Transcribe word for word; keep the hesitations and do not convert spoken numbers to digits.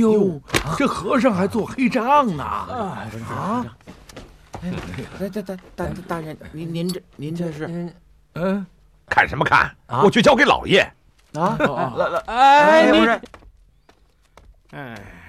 呦，这和尚还做黑账呢！ 啊啊！ 大大大大大人，您您这您这是？ 嗯， 看什么看？我去交给老爷。 啊， 来来， 哎， 不是， 哎。